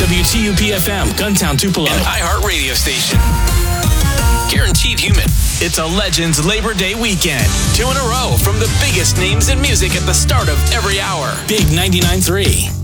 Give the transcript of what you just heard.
WTUP-FM, Guntown, Tupelo. An iHeart radio station. Guaranteed human. It's a Legends Labor Day weekend. 2 in a row from the biggest names in music at the start of every hour. Big 99.3.